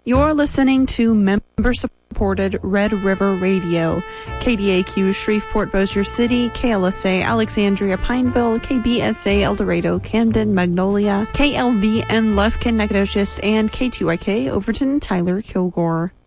You're listening to member-supported Red River Radio, KDAQ Shreveport Bossier City, KLSA Alexandria Pineville, KBSA El Dorado Camden Magnolia, KLVN Lufkin Nacogdoches, and K2YK Overton Tyler Kilgore.